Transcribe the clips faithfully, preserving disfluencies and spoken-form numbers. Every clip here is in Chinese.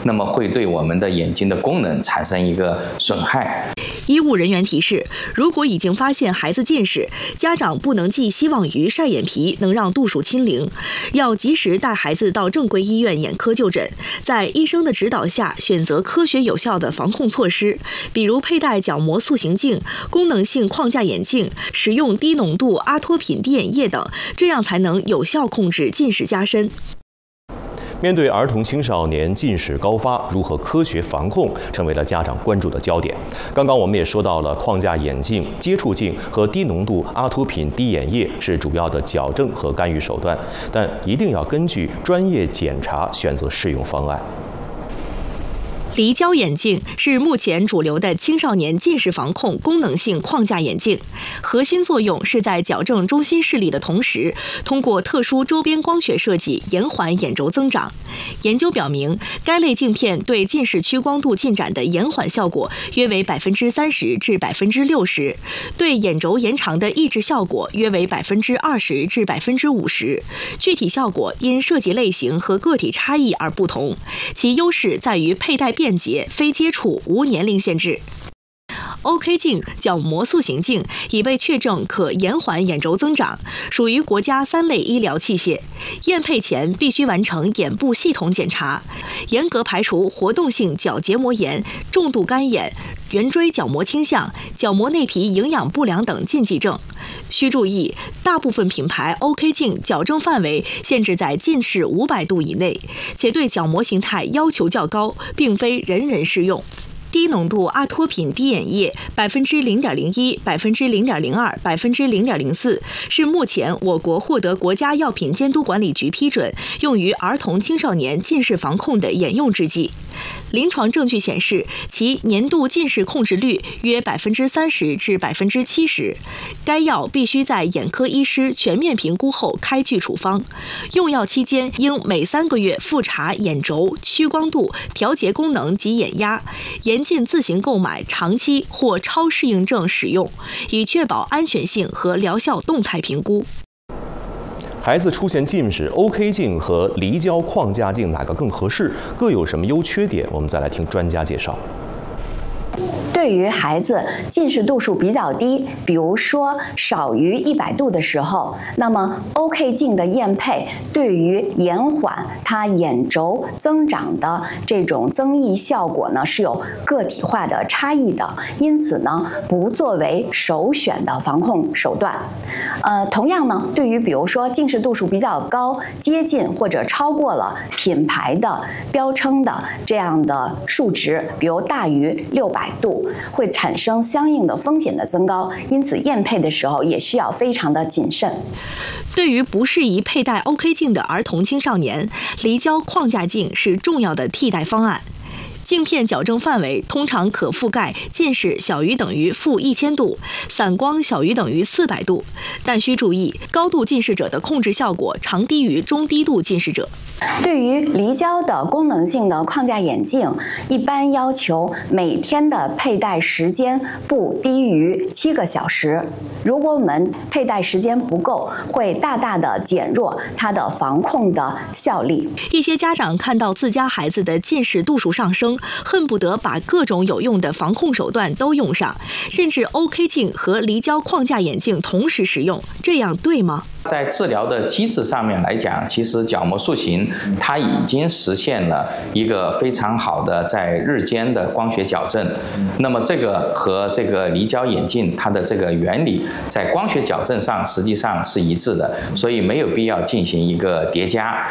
那么会对我们的眼睛的功能产生一个损害。 医务人员提示，如果已经发现孩子近视，家长不能寄希望于晒眼皮能让度数清零，要及时带孩子到正规医院眼科就诊，在医生的指导下选择科学有效的防控措施，比如佩戴角膜塑形镜、功能性框架眼镜、使用低浓度阿托品滴眼液等，这样才能有效控制近视加深。 面对儿童青少年近视高发，如何科学防控成为了家长关注的焦点。刚刚我们也说到了框架眼镜、接触镜和低浓度阿托品滴眼液是主要的矫正和干预手段，但一定要根据专业检查选择适用方案。 离焦眼镜是目前主流的青少年近视防控功能性框架眼镜，核心作用是在矫正中心视力的同时，通过特殊周边光学设计延缓眼轴增长。研究表明，该类镜片对近视屈光度进展的延缓效果约为百分之三十至百分之六十，对眼轴延长的抑制效果约为百分之二十至百分之五十。具体效果因设计类型和个体差异而不同，其优势在于佩戴便捷、非接触、无年龄限制。O K 镜角膜塑形镜已被确证可延缓眼轴增长，属于国家三类医疗器械。验配前必须完成眼部系统检查，严格排除活动性角结膜炎、重度干眼、圆锥角膜倾向、角膜内皮营养不良等禁忌症。需注意，大部分品牌 O K 镜矫正范围限制在近视五百度以内，且对角膜形态要求较高，并非人人适用。低浓度阿托品滴眼液百分之零点零一、百分之零点零二、百分之零点零四是目前我国获得国家药品监督管理局批准，用于儿童青少年近视防控的眼用制剂。临床证据显示，其年度近视控制率约百分之三十至百分之七十。该药必须在眼科医师全面评估后开具处方，用药期间应每三个月复查眼轴、屈光度、调节功能及眼压，严禁自行购买长期或超适应症使用，以确保安全性和疗效动态评估。 孩子出现近视 ，O K 镜和离焦框架镜哪个更合适？各有什么优缺点？我们再来听专家介绍。 对于孩子近视度数比较低，比如说少于一百度的时候，那么 O K 镜的验配对于延缓它眼轴增长的这种增益效果呢是有个体化的差异的，因此呢不作为首选的防控手段。呃，同样呢，对于比如说近视度数比较高、接近或者超过了品牌的标称的这样的数值，比如大于六百度。会产生相应的风险的增高，因此验配的时候也需要非常的谨慎。 对于不适宜佩戴 O K 镜的儿童青少年，离焦框架镜是重要的替代方案。镜片矫正范围通常可覆盖近视小于等于负一千度，散光小于等于四百度，但需注意，高度近视者的控制效果常低于中低度近视者。 对于离焦的功能性的框架眼镜，一般要求每天的佩戴时间不低于七个小时。如果我们佩戴时间不够，会大大的减弱它的防控的效力。 一些家长看到自家孩子的近视度数上升，恨不得把各种有用的防控手段都用上，甚至 O K 镜和离焦框架眼镜同时使用，这样对吗？ 在治疗的机制上面来讲，其实角膜塑形它已经实现了一个非常好的在日间的光学矫正。那么这个和这个离焦眼镜它的这个原理在光学矫正上实际上是一致的，所以没有必要进行一个叠加。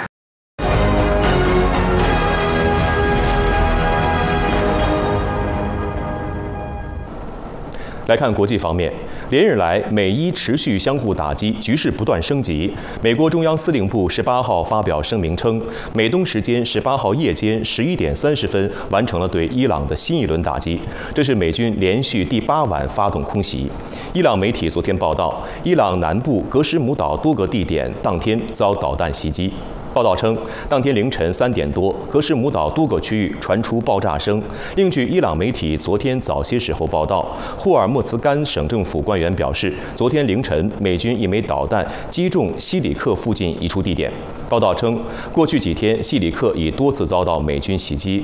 来看国际方面，连日来美伊持续相互打击，局势不断升级。美国中央司令部十八号发表声明称，美东时间十八号夜间十一点三十分完成了对伊朗的新一轮打击，这是美军连续第八晚发动空袭。伊朗媒体昨天报道，伊朗南部格什姆岛多个地点当天遭导弹袭击。报道称，当天凌晨三点多，格什姆岛多个区域传出爆炸声。另据伊朗媒体昨天早些时候报道，霍尔木兹干省政府官员表示，昨天凌晨美军一枚导弹击中西里克附近一处地点。报道称，过去几天西里克已多次遭到美军袭击。